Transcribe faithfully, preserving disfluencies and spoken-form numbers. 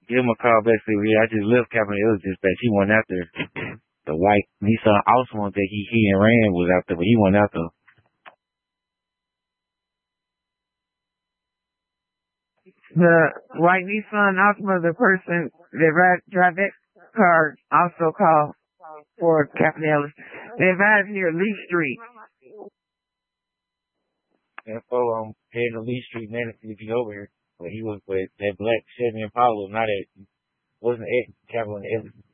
give him a call back. Say, yeah, I just left Captain Ellis dispatch. He went after the white Nissan Altima that he he and ran was out there, but he went out there. The white Nissan Altima, the person that ride, drive that car, also called for Captain Ellis. They arrived near Lee Street. And so um, heading to Lee Street, man, if you over here, but he was with that black Chevy Impala, not at wasn't at Captain Ellis.